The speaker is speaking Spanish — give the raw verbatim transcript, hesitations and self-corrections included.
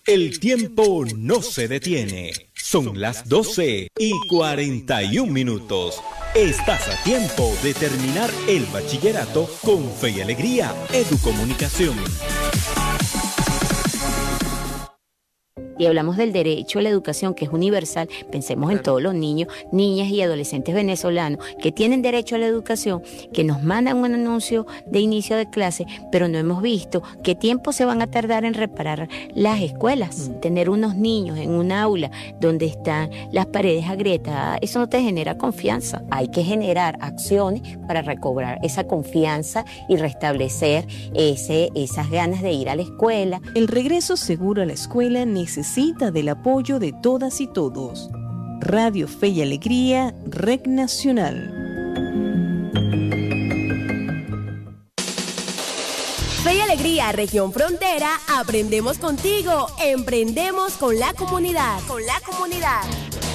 El tiempo no se detiene. Son las doce y cuarenta y un minutos. Estás a tiempo de terminar el bachillerato con Fe y Alegría Educomunicación. Y hablamos del derecho a la educación, que es universal. Pensemos en todos los niños, niñas y adolescentes venezolanos que tienen derecho a la educación, que nos mandan un anuncio de inicio de clase, pero no hemos visto qué tiempo se van a tardar en reparar las escuelas. Mm. Tener unos niños en un aula donde están las paredes agrietadas, eso no te genera confianza. Hay que generar acciones para recobrar esa confianza y restablecer ese, esas ganas de ir a la escuela. El regreso seguro a la escuela necesita necesita del apoyo de todas y todos. Radio Fe y Alegría, Red Nacional. Fe y Alegría, Región Frontera, aprendemos contigo, emprendemos con la comunidad. Con la comunidad.